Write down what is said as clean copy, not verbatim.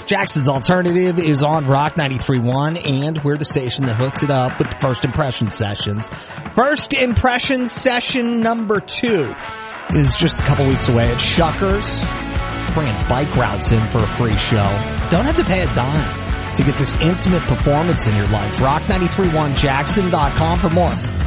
Jackson's Alternative is on Rock 93.1, and we're the station that hooks it up with the First Impression Sessions. First Impression Session number 2 is just a couple weeks away at Shuckers. Bringing bike routes in for a free show. Don't have to pay a dime to get this intimate performance in your life. Rock 93.1Jackson.com for more.